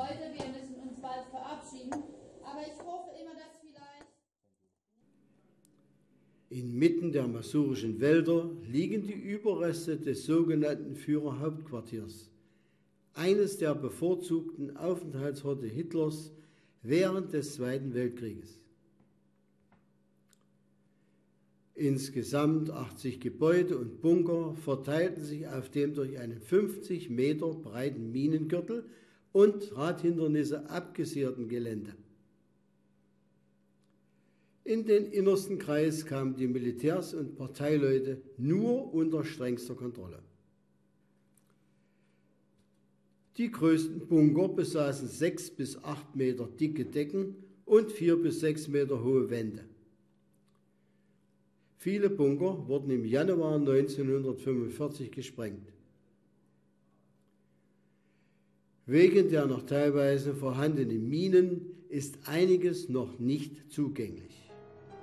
heute. Wir müssen uns bald verabschieden. Aber ich hoffe immer, dass vielleicht... Inmitten der masurischen Wälder liegen die Überreste des sogenannten Führerhauptquartiers, eines der bevorzugten Aufenthaltsorte Hitlers während des Zweiten Weltkrieges. Insgesamt 80 Gebäude und Bunker verteilten sich auf dem durch einen 50 Meter breiten Minengürtel und Drathindernisse abgesicherten Gelände. In den innersten Kreis kamen die Militärs und Parteileute nur unter strengster Kontrolle. Die größten Bunker besaßen 6 bis 8 Meter dicke Decken und 4 bis 6 Meter hohe Wände. Viele Bunker wurden im Januar 1945 gesprengt. Wegen der noch teilweise vorhandenen Minen ist einiges noch nicht zugänglich.